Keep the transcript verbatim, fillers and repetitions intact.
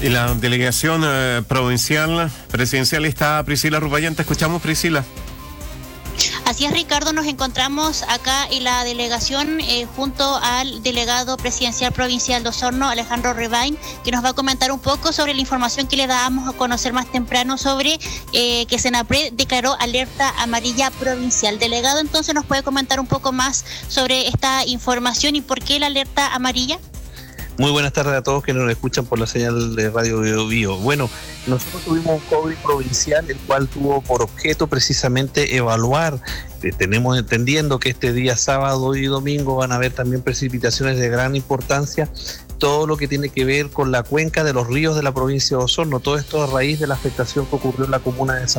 Y la delegación eh, provincial presidencial está Priscila Rupayán. Te escuchamos, Priscila. Así es, Ricardo, nos encontramos acá en la delegación eh, junto al delegado presidencial provincial de Osorno, Alejandro Rebain, que nos va a comentar un poco sobre la información que le dábamos a conocer más temprano sobre eh, que Senapred declaró alerta amarilla provincial. Delegado, entonces, ¿nos puede comentar un poco más sobre esta información y por qué la alerta amarilla? Muy buenas tardes a todos que nos escuchan por la señal de Radio Bio Bio. Bueno, nosotros tuvimos un COVID provincial, el cual tuvo por objeto precisamente evaluar. Eh, tenemos entendiendo que este día sábado y domingo van a haber también precipitaciones de gran importancia, todo lo que tiene que ver con la cuenca de los ríos de la provincia de Osorno. Todo esto a raíz de la afectación que ocurrió en la comuna de San